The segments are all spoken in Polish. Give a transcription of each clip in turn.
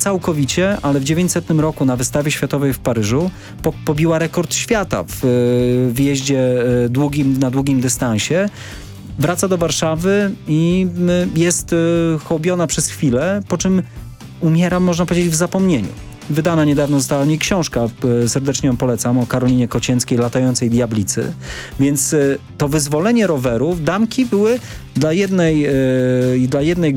całkowicie, ale w 900 roku na wystawie światowej w Paryżu pobiła rekord świata w jeździe na długim dystansie. Wraca do Warszawy i jest hołbiona przez chwilę, po czym umiera, można powiedzieć, w zapomnieniu. Wydana niedawno została nie książka, serdecznie ją polecam, o Karolinie Kocięckiej, latającej diablicy. Więc to wyzwolenie rowerów, damki były dla jednej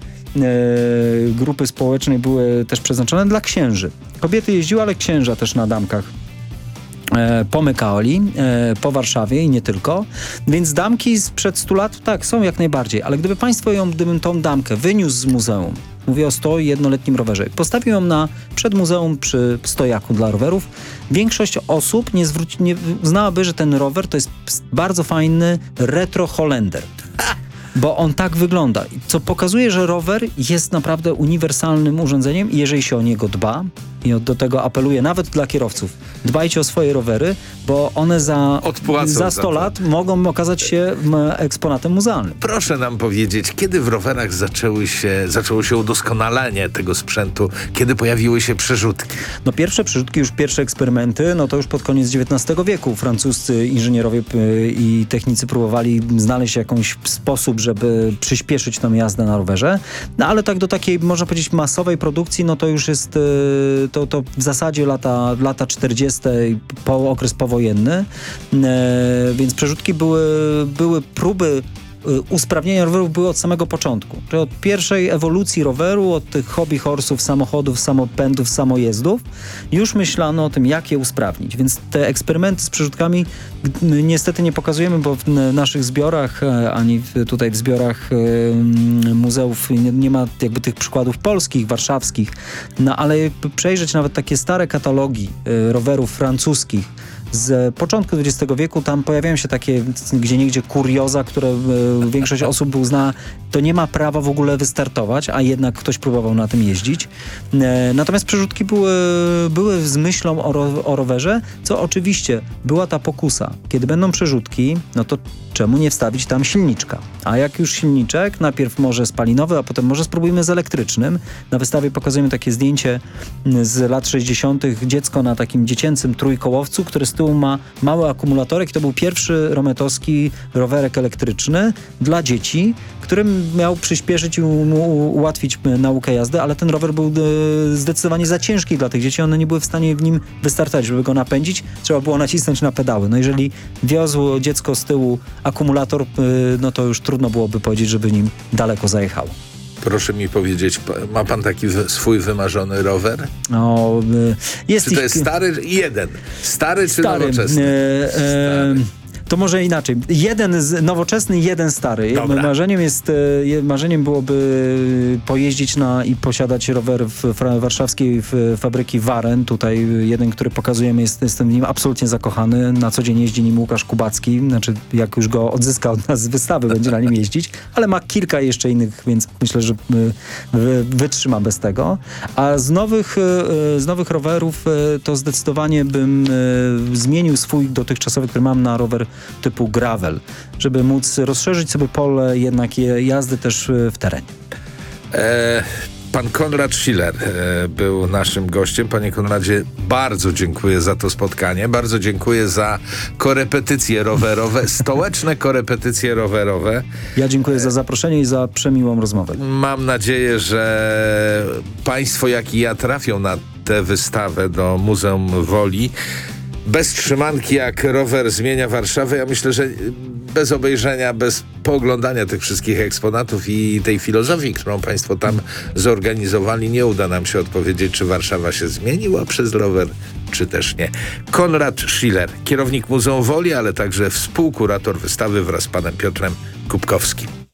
grupy społecznej były też przeznaczone dla księży. Kobiety jeździły, ale księża też na damkach pomykali po Warszawie i nie tylko. Więc damki sprzed 100 lat, tak, są jak najbardziej. Ale gdybym tą damkę wyniósł z muzeum, mówię o 101-letnim rowerze, postawił ją przed muzeum przy stojaku dla rowerów, większość osób nie uznałaby, że ten rower to jest bardzo fajny retro Holender. Bo on tak wygląda, co pokazuje, że rower jest naprawdę uniwersalnym urządzeniem i jeżeli się o niego dba, i do tego apeluję nawet dla kierowców, dbajcie o swoje rowery, bo one za 100 lat mogą okazać się eksponatem muzealnym. Proszę nam powiedzieć, kiedy w rowerach zaczęło się udoskonalanie tego sprzętu, kiedy pojawiły się przerzutki? No pierwsze przerzutki, już pierwsze eksperymenty, no to już pod koniec XIX wieku francuscy inżynierowie i technicy próbowali znaleźć jakiś sposób, żeby przyspieszyć tą jazdę na rowerze, no ale tak do takiej, można powiedzieć, masowej produkcji, no to już jest to w zasadzie lata 40., okres powojenny, więc przerzutki były próby usprawnienia rowerów były od samego początku. Czyli od pierwszej ewolucji roweru, od tych hobby horse'ów, samochodów, samopędów, samojezdów, już myślano o tym, jak je usprawnić. Więc te eksperymenty z przerzutkami niestety nie pokazujemy, bo w naszych zbiorach, ani tutaj w zbiorach muzeów nie ma jakby tych przykładów polskich, warszawskich. No ale przejrzeć nawet takie stare katalogi rowerów francuskich z początku XX wieku, tam pojawiają się takie gdzieniegdzie kurioza, które większość osób uzna, to nie ma prawa w ogóle wystartować, a jednak ktoś próbował na tym jeździć. Natomiast przerzutki były z myślą o rowerze, co oczywiście była ta pokusa. Kiedy będą przerzutki, no to czemu nie wstawić tam silniczka? A jak już silniczek, najpierw może spalinowy, a potem może spróbujmy z elektrycznym. Na wystawie pokazujemy takie zdjęcie z lat 60. Dziecko na takim dziecięcym trójkołowcu, który z tyłu ma mały akumulatorek i to był pierwszy rometowski rowerek elektryczny dla dzieci, którym miał przyspieszyć i ułatwić naukę jazdy, ale ten rower był zdecydowanie za ciężki dla tych dzieci. One nie były w stanie w nim wystartować. Żeby go napędzić, trzeba było nacisnąć na pedały. No jeżeli wiozło dziecko z tyłu akumulator, no to już trudno byłoby powiedzieć, żeby nim daleko zajechało. Proszę mi powiedzieć, ma pan taki swój wymarzony rower? No, czy to jest stary? Jeden. Stary czy nowoczesny? To może inaczej. Jeden nowoczesny, jeden stary. Marzeniem byłoby pojeździć i posiadać rower w warszawskiej fabryki Waren. Tutaj jeden, który pokazujemy, jestem w nim absolutnie zakochany. Na co dzień jeździ nim Łukasz Kubacki. Znaczy, jak już go odzyska od nas z wystawy, będzie na nim jeździć. Ale ma kilka jeszcze innych, więc myślę, że wytrzyma bez tego. A z nowych rowerów to zdecydowanie bym zmienił swój dotychczasowy, który mam na rower typu gravel, żeby móc rozszerzyć sobie pole jednak jazdy też w terenie. Pan Konrad Schiller był naszym gościem. Panie Konradzie, bardzo dziękuję za to spotkanie. Bardzo dziękuję za korepetycje rowerowe, stołeczne korepetycje rowerowe. Ja dziękuję za zaproszenie i za przemiłą rozmowę. Mam nadzieję, że państwo, jak i ja, trafią na tę wystawę do Muzeum Woli. Bez trzymanki, jak rower zmienia Warszawę. Ja myślę, że bez obejrzenia, bez pooglądania tych wszystkich eksponatów i tej filozofii, którą państwo tam zorganizowali, nie uda nam się odpowiedzieć, czy Warszawa się zmieniła przez rower, czy też nie. Konrad Schiller, kierownik Muzeum Woli, ale także współkurator wystawy wraz z panem Piotrem Kubkowskim.